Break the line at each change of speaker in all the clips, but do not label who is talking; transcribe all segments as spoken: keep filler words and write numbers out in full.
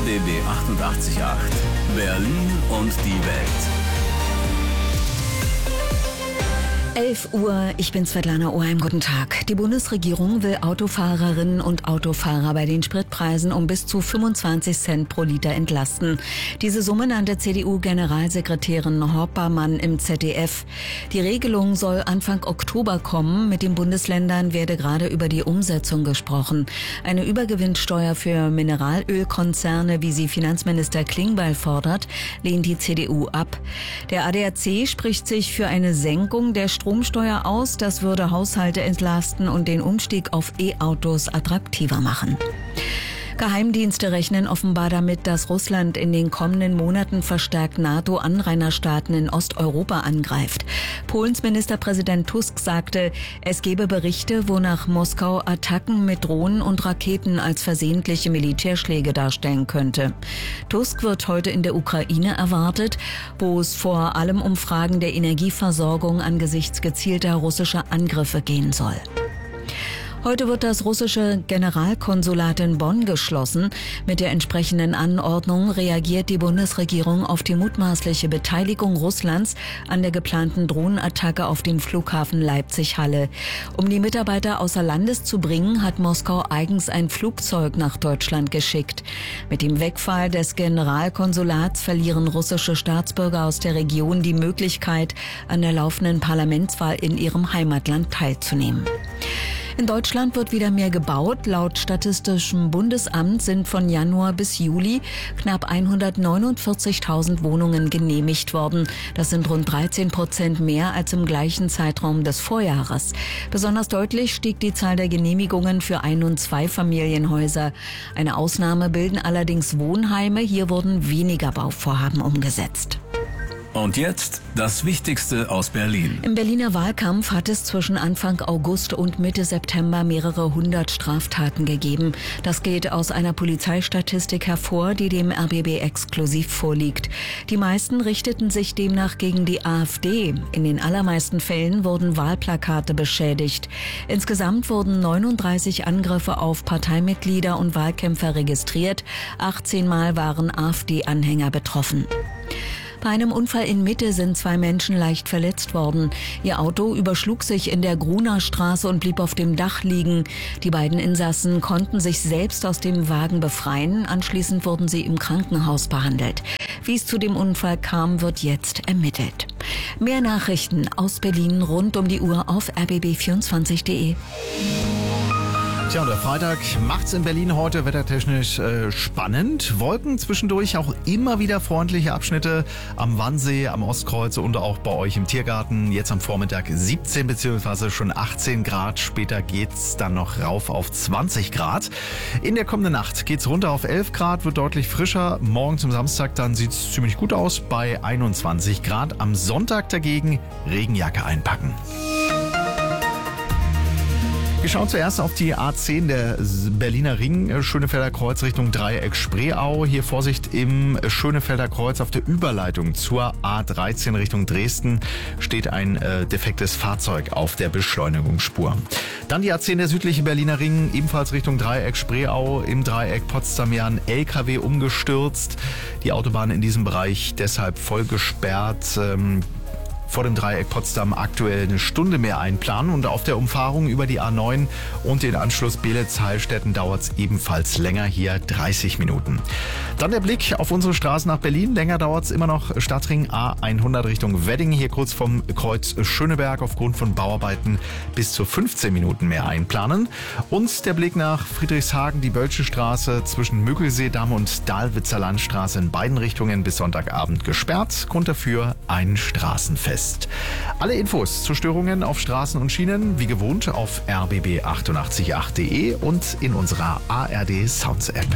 B B achtundachtzig Komma acht. Berlin und die Welt.
elf Uhr, ich bin Svetlana Oheim, guten Tag. Die Bundesregierung will Autofahrerinnen und Autofahrer bei den Spritpreisen um bis zu fünfundzwanzig Cent pro Liter entlasten. Diese Summe nannte C D U-Generalsekretärin Hoppermann im Z D F. Die Regelung soll Anfang Oktober kommen. Mit den Bundesländern werde gerade über die Umsetzung gesprochen. Eine Übergewinnsteuer für Mineralölkonzerne, wie sie Finanzminister Klingbeil fordert, lehnt die C D U ab. Der A D A C spricht sich für eine Senkung der Stromsteuer aus. Das würde Haushalte entlasten und den Umstieg auf E-Autos attraktiver machen. Geheimdienste rechnen offenbar damit, dass Russland in den kommenden Monaten verstärkt NATO-Anrainerstaaten in Osteuropa angreift. Polens Ministerpräsident Tusk sagte, es gebe Berichte, wonach Moskau Attacken mit Drohnen und Raketen als versehentliche Militärschläge darstellen könnte. Tusk wird heute in der Ukraine erwartet, wo es vor allem um Fragen der Energieversorgung angesichts gezielter russischer Angriffe gehen soll. Heute wird das russische Generalkonsulat in Bonn geschlossen. Mit der entsprechenden Anordnung reagiert die Bundesregierung auf die mutmaßliche Beteiligung Russlands an der geplanten Drohnenattacke auf dem Flughafen Leipzig-Halle. Um die Mitarbeiter außer Landes zu bringen, hat Moskau eigens ein Flugzeug nach Deutschland geschickt. Mit dem Wegfall des Generalkonsulats verlieren russische Staatsbürger aus der Region die Möglichkeit, an der laufenden Parlamentswahl in ihrem Heimatland teilzunehmen. In Deutschland wird wieder mehr gebaut. Laut Statistischem Bundesamt sind von Januar bis Juli knapp hundertneunundvierzigtausend Wohnungen genehmigt worden. Das sind rund dreizehn Prozent mehr als im gleichen Zeitraum des Vorjahres. Besonders deutlich stieg die Zahl der Genehmigungen für Ein- und Zweifamilienhäuser. Eine Ausnahme bilden allerdings Wohnheime. Hier wurden weniger Bauvorhaben umgesetzt.
Und jetzt das Wichtigste aus Berlin.
Im Berliner Wahlkampf hat es zwischen Anfang August und Mitte September mehrere hundert Straftaten gegeben. Das geht aus einer Polizeistatistik hervor, die dem R B B exklusiv vorliegt. Die meisten richteten sich demnach gegen die AfD. In den allermeisten Fällen wurden Wahlplakate beschädigt. Insgesamt wurden neununddreißig Angriffe auf Parteimitglieder und Wahlkämpfer registriert. achtzehn Mal waren AfD-Anhänger betroffen. Bei einem Unfall in Mitte sind zwei Menschen leicht verletzt worden. Ihr Auto überschlug sich in der Gruner Straße und blieb auf dem Dach liegen. Die beiden Insassen konnten sich selbst aus dem Wagen befreien. Anschließend wurden sie im Krankenhaus behandelt. Wie es zu dem Unfall kam, wird jetzt ermittelt. Mehr Nachrichten aus Berlin rund um die Uhr auf r b b vierundzwanzig punkt de.
Tja, und der Freitag macht's in Berlin heute wettertechnisch äh, spannend. Wolken zwischendurch, auch immer wieder freundliche Abschnitte am Wannsee, am Ostkreuz und auch bei euch im Tiergarten. Jetzt am Vormittag siebzehn bzw. schon achtzehn Grad. Später geht's dann noch rauf auf zwanzig Grad. In der kommenden Nacht geht's runter auf elf Grad, wird deutlich frischer. Morgen zum Samstag dann sieht's ziemlich gut aus bei einundzwanzig Grad. Am Sonntag dagegen Regenjacke einpacken. Wir schauen zuerst auf die A zehn, der Berliner Ring, Schönefelder Kreuz Richtung Dreieck Spreeau. Hier Vorsicht im Schönefelder Kreuz auf der Überleitung zur A dreizehn Richtung Dresden steht ein äh, defektes Fahrzeug auf der Beschleunigungsspur. Dann die A zehn, der südliche Berliner Ring, ebenfalls Richtung Dreieck Spreeau. Im Dreieck Potsdam ja ein L K W umgestürzt. Die Autobahn in diesem Bereich deshalb voll gesperrt. Ähm, Vor dem Dreieck Potsdam aktuell eine Stunde mehr einplanen und auf der Umfahrung über die A neun und den Anschluss Beelitz-Heilstätten dauert es ebenfalls länger, hier dreißig Minuten. Dann der Blick auf unsere Straßen nach Berlin. Länger dauert es immer noch Stadtring A hundert Richtung Wedding, hier kurz vom Kreuz Schöneberg aufgrund von Bauarbeiten bis zu fünfzehn Minuten mehr einplanen. Und der Blick nach Friedrichshagen, die Bölsche Straße zwischen Müggelseedamm und Dahlwitzer Landstraße in beiden Richtungen bis Sonntagabend gesperrt. Grund dafür ein Straßenfest. Alle Infos zu Störungen auf Straßen und Schienen wie gewohnt auf r b b achtundachtzig punkt acht punkt de und in unserer A R D Sounds App.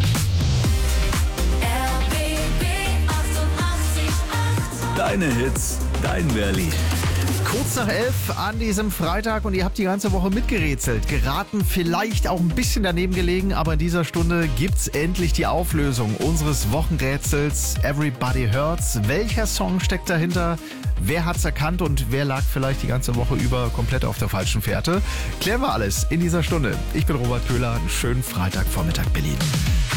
Deine Hits, dein Berlin.
Kurz nach elf an diesem Freitag und ihr habt die ganze Woche mitgerätselt, geraten, vielleicht auch ein bisschen daneben gelegen, aber in dieser Stunde gibt's endlich die Auflösung unseres Wochenrätsels Everybody Hurts. Welcher Song steckt dahinter? Wer hat's erkannt und wer lag vielleicht die ganze Woche über komplett auf der falschen Fährte? Klären wir alles in dieser Stunde. Ich bin Robert Köhler, einen schönen Freitagvormittag Berlin.